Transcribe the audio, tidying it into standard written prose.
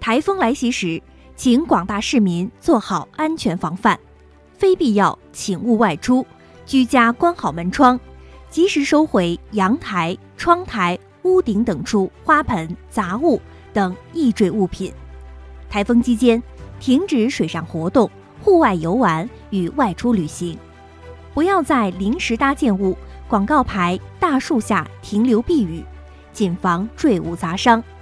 台风来袭时，请广大市民做好安全防范，非必要请勿外出，居家关好门窗，及时收回阳台、窗台、屋顶等处花盆、杂物等易坠物品。台风期间，停止水上活动、户外游玩与外出旅行，不要在临时搭建物、广告牌、大树下停留避雨，谨防坠物砸伤。